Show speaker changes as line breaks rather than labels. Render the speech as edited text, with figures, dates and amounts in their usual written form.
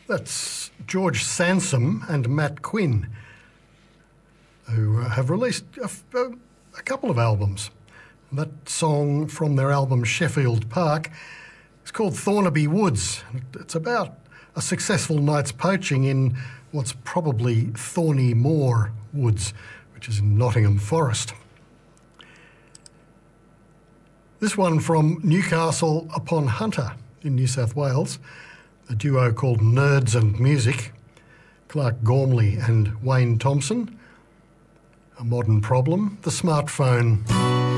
That's George Sansom and Matt Quinn, who have released a couple of albums. And that song from their album Sheffield Park is called Thornaby Woods. It's about a successful night's poaching in what's probably Thorny Moor Woods, which is in Nottingham Forest. This one from Newcastle upon Hunter in New South Wales, a duo called Nerds and Music, Clark Gormley and Wayne Thompson. A Modern Problem, the smartphone.